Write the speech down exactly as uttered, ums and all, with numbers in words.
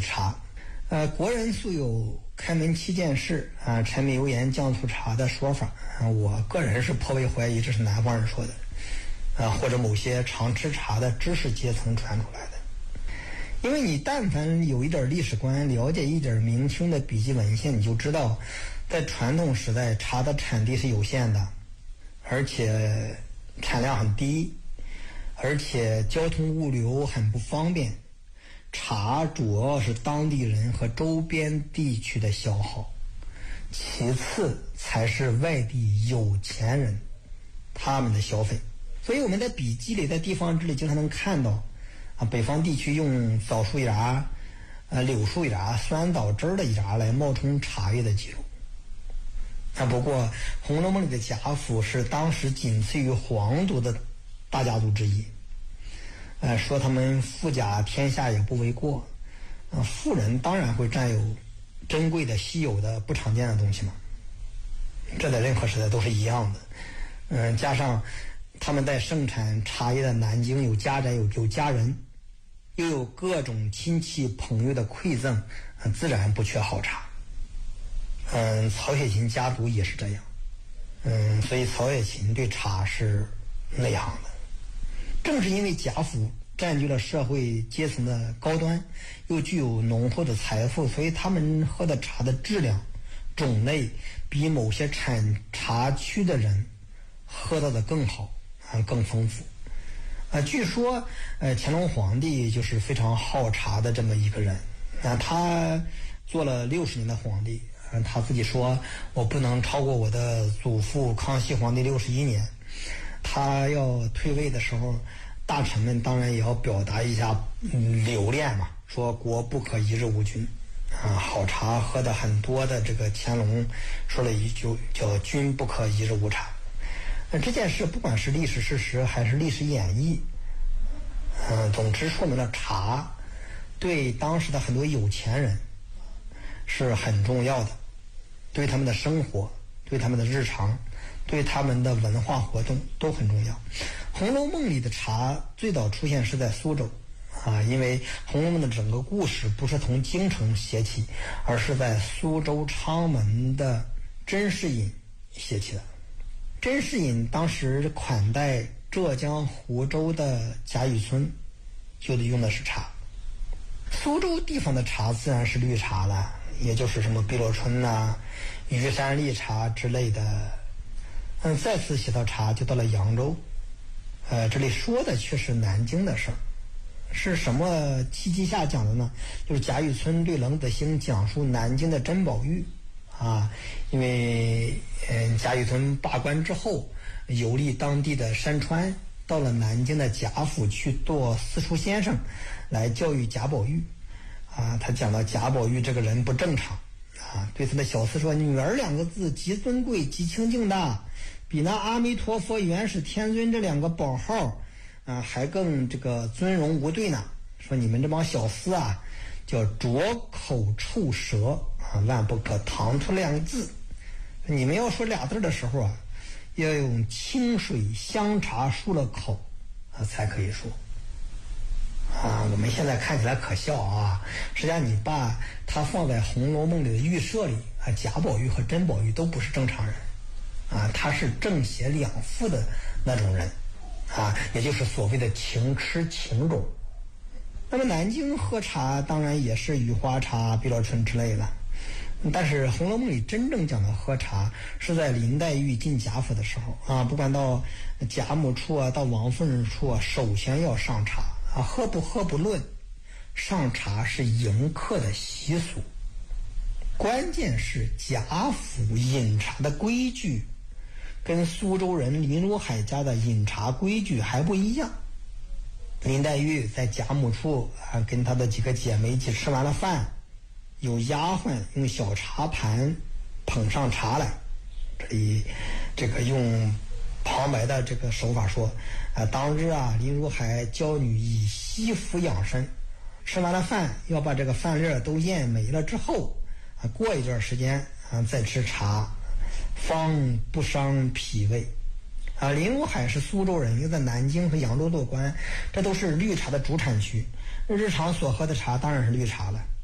茶。呃，国人素有开门七件事啊，柴米油盐酱醋茶的说法啊，我个人是颇为怀疑这是南方人说的啊，或者某些常吃茶的知识阶层传出来的。因为你但凡有一点历史观，了解一点明清的笔记文献，你就知道在传统时代茶的产地是有限的，而且产量很低，而且交通物流很不方便。茶主要是当地人和周边地区的消耗，其次才是外地有钱人他们的消费。所以我们在笔记里，在地方志里经常能看到啊，北方地区用枣树芽、呃柳树芽、酸枣汁儿的芽来冒充茶叶的记录。啊，不过《红楼梦》里的贾府是当时仅次于皇族的大家族之一。呃，说他们富甲天下也不为过。呃，富人当然会占有珍贵的、稀有的、不常见的东西嘛。这在任何时代都是一样的。嗯、呃，加上他们在盛产茶叶的南京有家宅、有有家人，又有各种亲戚朋友的馈赠，呃、自然不缺好茶。嗯，曹雪芹家族也是这样。嗯，所以曹雪芹对茶是内行的。正是因为贾府占据了社会阶层的高端，又具有浓厚的财富，所以他们喝的茶的质量、种类比某些产茶区的人喝到的更好啊，更丰富。啊，据说呃乾隆皇帝就是非常好茶的这么一个人啊，他做了六十年的皇帝，啊，他自己说我不能超过我的祖父康熙皇帝六十一年。他要退位的时候，大臣们当然也要表达一下嗯留恋嘛，说国不可一日无君啊，好茶喝的很多的这个乾隆说了一句叫君不可一日无茶。那这件事不管是历史事实还是历史演绎，嗯，总之说明了茶对当时的很多有钱人是很重要的，对他们的生活，对他们的日常，对他们的文化活动都很重要。《红楼梦》里的茶最早出现是在苏州啊，因为《红楼梦》的整个故事不是从京城写起，而是在苏州昌门的甄士隐写起的。甄士隐当时款待浙江湖州的贾雨村，就得用的是茶。苏州地方的茶自然是绿茶了，也就是什么碧螺春呐、虞山丽茶之类的。嗯，再次写到茶就到了扬州，呃，这里说的却是南京的事儿。是什么契机下讲的呢？就是贾雨村对冷子兴讲述南京的珍宝玉啊，因为嗯、呃，贾雨村罢官之后游历当地的山川，到了南京的贾府去做私塾先生，来教育贾宝玉啊。他讲到贾宝玉这个人不正常啊，对他的小厮说：“女儿两个字极尊贵极清净的，比那阿弥陀佛、元始天尊这两个宝号啊还更这个尊荣无对呢。说你们这帮小厮啊，叫拙口臭舌啊，万不可唐突两个字。你们要说俩字的时候啊，要用清水香茶漱了口啊才可以说。”啊，我们现在看起来可笑啊，实际上你把它放在《红楼梦》里的预设里啊，贾宝玉和甄宝玉都不是正常人啊，他是正邪两副的那种人啊，也就是所谓的情痴情种。那么南京喝茶当然也是雨花茶、碧螺春之类的，但是《红楼梦》里真正讲的喝茶是在林黛玉进贾府的时候啊，不管到贾母处啊，到王夫人处啊，首先要上茶啊，喝不喝不论，上茶是迎客的习俗。关键是贾府饮茶的规矩跟苏州人林如海家的饮茶规矩还不一样。林黛玉在贾母处啊，跟她的几个姐妹一起吃完了饭，有丫鬟用小茶盘捧上茶来，这里这个用旁白的这个手法说啊，当日啊，林如海教女以惜福养生，吃完了饭要把这个饭粒都咽没了之后啊，过一段时间啊再吃茶，方不伤脾胃。啊，林如海是苏州人，又在南京和扬州做官，这都是绿茶的主产区，日常所喝的茶当然是绿茶了。